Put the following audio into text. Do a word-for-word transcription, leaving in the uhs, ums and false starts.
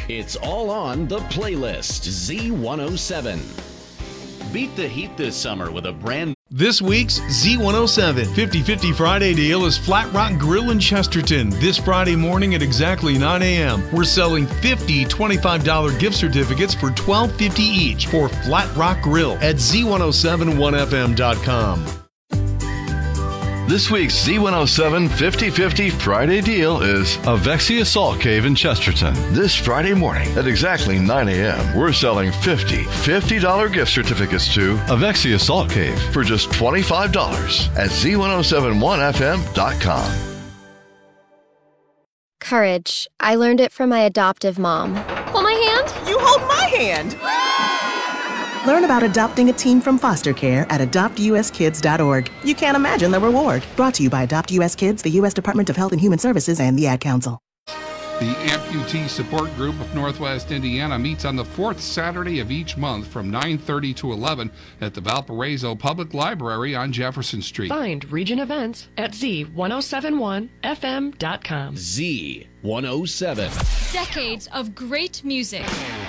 It's all on the playlist, Z one oh seven. Beat the heat this summer with a brand. This week's Z one oh seven fifty fifty Friday deal is Flat Rock Grill in Chesterton. This Friday morning at exactly nine a.m. We're selling fifty twenty-five dollars gift certificates for twelve fifty each for Flat Rock Grill at Z ten seventy-one F M dot com. This week's Z one oh seven fifty fifty Friday deal is Avexia Salt Cave in Chesterton. This Friday morning at exactly nine a.m. we're selling fifty fifty dollars gift certificates to Avexia Salt Cave for just twenty-five dollars at Z ten seventy-one F M dot com. Courage. I learned it from my adoptive mom. Hold my hand. You hold my hand. Learn about adopting a teen from foster care at adopt u s kids dot org. You can't imagine the reward. Brought to you by Adopt U S Kids, the U S Department of Health and Human Services, and the Ad Council. The Amputee Support Group of Northwest Indiana meets on the fourth Saturday of each month from nine thirty to eleven at the Valparaiso Public Library on Jefferson Street. Find region events at Z ten seventy-one F M dot com. Z one oh seven. Decades of great music.